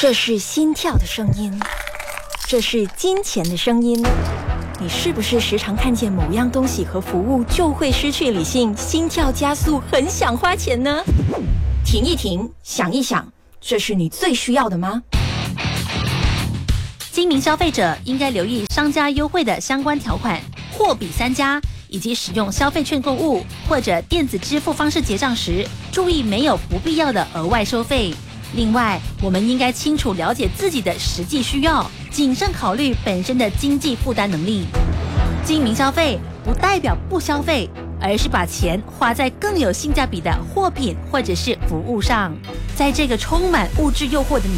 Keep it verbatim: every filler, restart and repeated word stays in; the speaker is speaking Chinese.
这是心跳的声音，这是金钱的声音。你是不是时常看见某样东西和服务就会失去理性，心跳加速，很想花钱呢？停一停，想一想，这是你最需要的吗？ 精明消费者应该留意商家优惠的相关条款，货比三家，以及使用消费券购物或者电子支付方式结账时，注意没有不必要的额外收费。另外，我们应该清楚了解自己的实际需要，谨慎考虑本身的经济负担能力。精明消费不代表不消费，而是把钱花在更有性价比的货品或者是服务上。在这个充满物质诱惑的